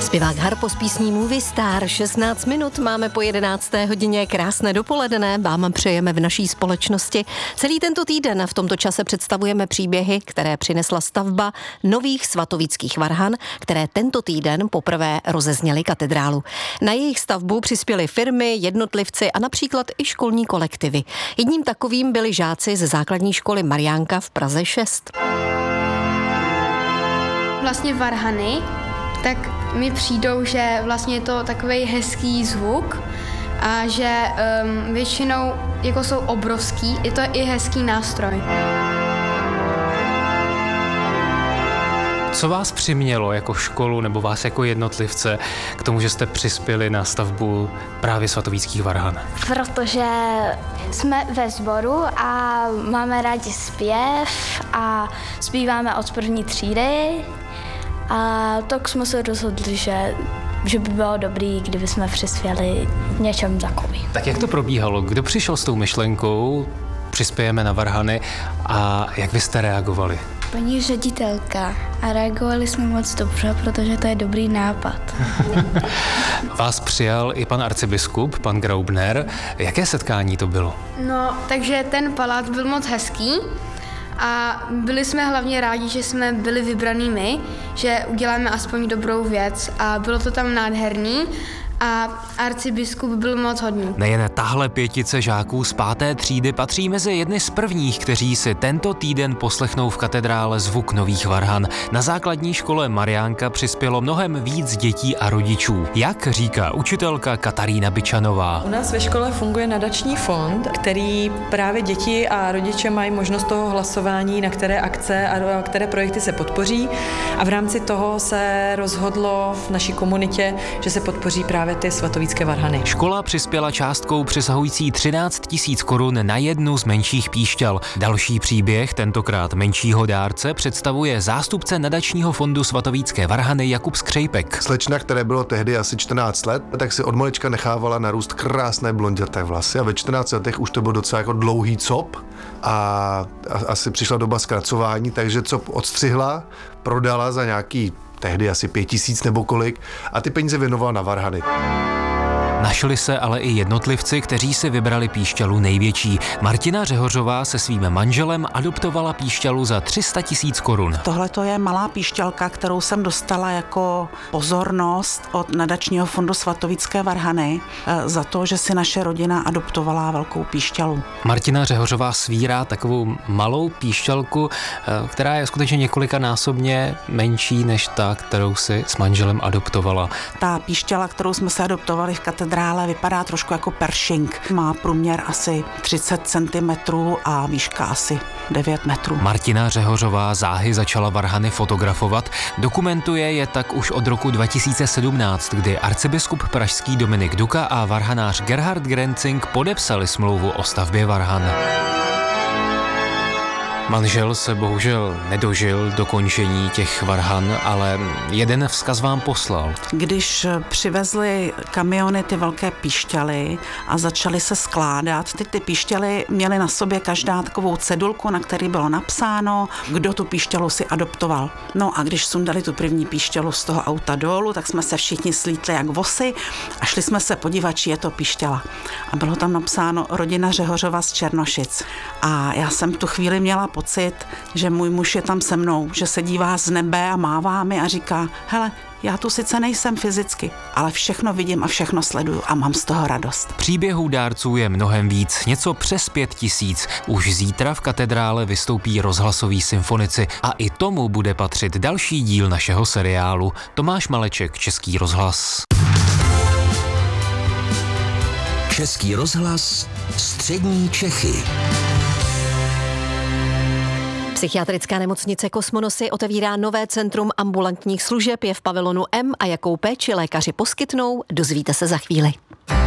Zpěvák Harpo s písní Movie Star. 16 minut máme po 11. hodině. Krásné dopoledne vám přejeme v naší společnosti. Celý tento týden v tomto čase představujeme příběhy, které přinesla stavba nových svatovických varhan, které tento týden poprvé rozezněly katedrálu. Na jejich stavbu přispěly firmy, jednotlivci a například i školní kolektivy. Jedním takovým byli žáci ze základní školy Mariánka v Praze 6. Vlastně varhany, tak mi přijdou, že vlastně je to takový hezký zvuk a že většinou jako jsou obrovský, je to i hezký nástroj. Co vás přimělo jako školu nebo vás jako jednotlivce k tomu, že jste přispěli na stavbu právě svatovických varhan? Protože jsme ve sboru a máme rádi zpěv a zpíváme od první třídy a tak jsme se rozhodli, že by bylo dobrý, kdyby jsme přispěli něčem takovým. Tak jak to probíhalo? Kdo přišel s tou myšlenkou, přispějeme na varhany a jak vy jste reagovali? Paní ředitelka a reagovali jsme moc dobře, protože to je dobrý nápad. Vás přijal i pan arcibiskup, pan Graubner. Jaké setkání to bylo? No, takže ten palác byl moc hezký a byli jsme hlavně rádi, že jsme byli vybraný my, že uděláme aspoň dobrou věc a bylo to tam nádherný. A arcibiskup byl moc hodný. Nejen tahle pětice žáků z 5. třídy patří mezi jedny z prvních, kteří si tento týden poslechnou v katedrále zvuk nových varhan. Na základní škole Mariánka přispělo mnohem víc dětí a rodičů. Jak říká učitelka Katarína Byčanová. U nás ve škole funguje nadační fond, který právě děti a rodiče mají možnost toho hlasování, na které akce a které projekty se podpoří. A v rámci toho se rozhodlo v naší komunitě, že se podpoří právě ty svatovické varhany. Škola přispěla částkou přesahující 13 000 korun na jednu z menších píšťal. Další příběh, tentokrát menšího dárce, představuje zástupce nadačního fondu svatovické varhany Jakub Skřejpek. Slečna, které bylo tehdy asi 14 let, tak si od malička nechávala narůst krásné blonděté vlasy a ve 14 letech už to byl docela jako dlouhý cop a asi přišla doba zkracování, takže cop odstřihla, prodala za nějaký tehdy asi 5 000 nebo kolik a ty peníze věnovala na varhany. Našli se ale i jednotlivci, kteří si vybrali píšťalu největší. Martina Řehořová se svým manželem adoptovala píšťalu za 300 000 korun. Tohle to je malá píšťalka, kterou jsem dostala jako pozornost od nadačního fondu svatovické varhany za to, že si naše rodina adoptovala velkou píšťalu. Martina Řehořová svírá takovou malou píšťalku, která je skutečně několikanásobně menší než ta, kterou si s manželem adoptovala. Ta píšťala, kterou jsme se adoptovali v katedrále, vypadá trošku jako peršink. Má průměr asi 30 cm a výška asi 9 metrů. Martina Řehořová záhy začala varhany fotografovat. Dokumentuje je tak už od roku 2017, kdy arcibiskup pražský Dominik Duka a varhanář Gerhard Grenzing podepsali smlouvu o stavbě varhan. Manžel se bohužel nedožil dokončení těch varhan, ale jeden vzkaz vám poslal. Když přivezli kamiony ty velké píšťaly a začaly se skládat, ty píšťaly měly na sobě každá takovou cedulku, na který bylo napsáno, kdo tu píšťalu si adoptoval. No a když sundali tu první píšťalu z toho auta dolů, tak jsme se všichni slítli jak vosy a šli jsme se podívat, či je to píšťala. A bylo tam napsáno rodina Řehořova z Černošic. A já jsem v tu chvíli měla pocit, že můj muž je tam se mnou, že se dívá z nebe a mává mi a říká, hele, já tu sice nejsem fyzicky, ale všechno vidím a všechno sleduju a mám z toho radost. Příběhů dárců je mnohem víc, něco přes 5 000. Už zítra v katedrále vystoupí rozhlasoví symfonici a i tomu bude patřit další díl našeho seriálu. Tomáš Maleček, Český rozhlas. Český rozhlas, střední Čechy. Psychiatrická nemocnice Kosmonosy otevírá nové centrum ambulantních služeb, je v pavilonu M a jakou péči lékaři poskytnou, dozvíte se za chvíli.